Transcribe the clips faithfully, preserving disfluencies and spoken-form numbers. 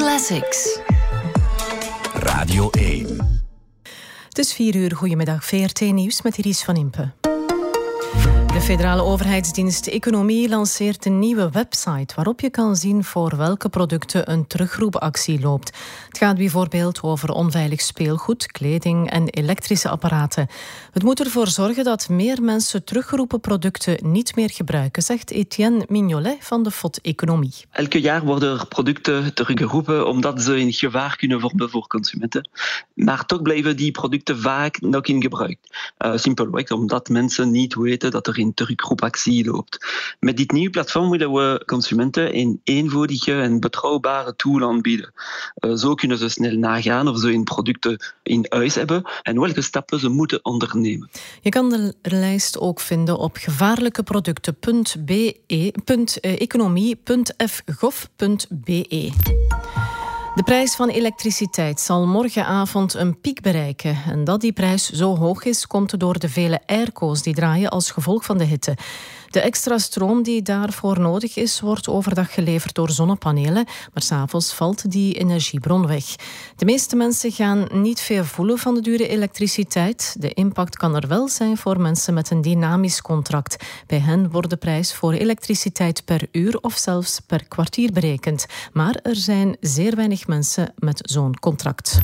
Classics. Radio één. Het is vier uur. Goedemiddag. V R T Nieuws met Iris van Impe. De federale overheidsdienst Economie lanceert een nieuwe website waarop je kan zien voor welke producten een terugroepactie loopt. Het gaat bijvoorbeeld over onveilig speelgoed, kleding en elektrische apparaten. Het moet ervoor zorgen dat meer mensen teruggeroepen producten niet meer gebruiken, zegt Etienne Mignolet van de F O D Economie. Elke jaar worden er producten teruggeroepen omdat ze in gevaar kunnen vormen voor consumenten. Maar toch blijven die producten vaak nog in gebruik. Uh, simpelweg omdat mensen niet weten dat er een terugroepactie loopt. Met dit nieuwe platform willen we consumenten een eenvoudige en betrouwbare tool aanbieden. Uh, zo kunnen ze snel nagaan of ze hun producten in huis hebben en welke stappen ze moeten ondernemen. Je kan de lijst ook vinden op gevaarlijkeproducten punt economie punt f gov punt b e. De prijs van elektriciteit zal morgenavond een piek bereiken. En dat die prijs zo hoog is, komt door de vele airco's die draaien als gevolg van de hitte. De extra stroom die daarvoor nodig is, wordt overdag geleverd door zonnepanelen, maar 's avonds valt die energiebron weg. De meeste mensen gaan niet veel voelen van de dure elektriciteit. De impact kan er wel zijn voor mensen met een dynamisch contract. Bij hen wordt de prijs voor elektriciteit per uur of zelfs per kwartier berekend. Maar er zijn zeer weinig mensen met zo'n contract.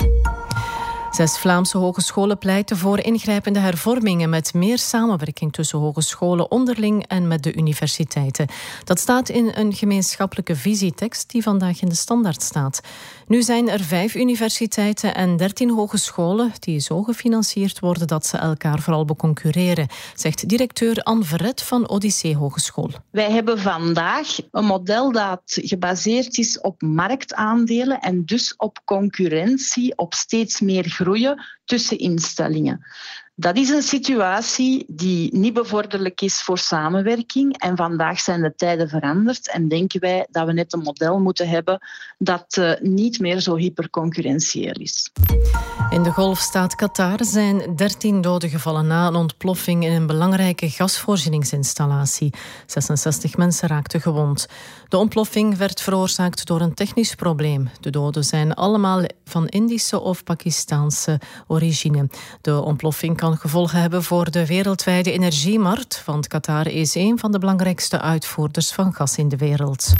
Zes Vlaamse hogescholen pleiten voor ingrijpende hervormingen met meer samenwerking tussen hogescholen onderling en met de universiteiten. Dat staat in een gemeenschappelijke visietekst die vandaag in de Standaard staat. Nu zijn er vijf universiteiten en dertien hogescholen die zo gefinancierd worden dat ze elkaar vooral beconcurreren, zegt directeur Anne Verret van Odyssee Hogeschool. Wij hebben vandaag een model dat gebaseerd is op marktaandelen en dus op concurrentie, op steeds meer groeien tussen instellingen. Dat is een situatie die niet bevorderlijk is voor samenwerking. En vandaag zijn de tijden veranderd en denken wij dat we net een model moeten hebben dat uh, niet meer zo hyperconcurrentieel is. In de golfstaat Qatar zijn dertien doden gevallen na een ontploffing in een belangrijke gasvoorzieningsinstallatie. zesenzestig mensen raakten gewond. De ontploffing werd veroorzaakt door een technisch probleem. De doden zijn allemaal van Indische of Pakistaanse origine. De ontploffing kan gevolgen hebben voor de wereldwijde energiemarkt, want Qatar is een van de belangrijkste uitvoerders van gas in de wereld.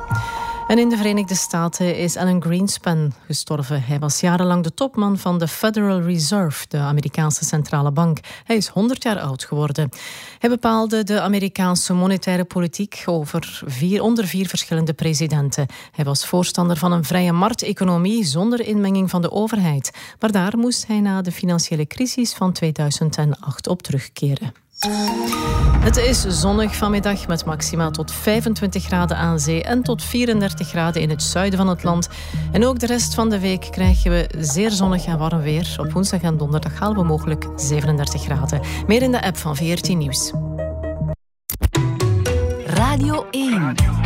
En in de Verenigde Staten is Alan Greenspan gestorven. Hij was jarenlang de topman van de Federal Reserve, de Amerikaanse centrale bank. Hij is honderd jaar oud geworden. Hij bepaalde de Amerikaanse monetaire politiek over vier, onder vier verschillende presidenten. Hij was voorstander van een vrije markteconomie zonder inmenging van de overheid. Maar daar moest hij na de financiële crisis van tweeduizend acht op terugkeren. Het is zonnig vanmiddag met maxima tot vijfentwintig graden aan zee en tot vierendertig graden in het zuiden van het land. En ook de rest van de week krijgen we zeer zonnig en warm weer. Op woensdag en donderdag halen we mogelijk zevenendertig graden. Meer in de app van V R T Nieuws. Radio één.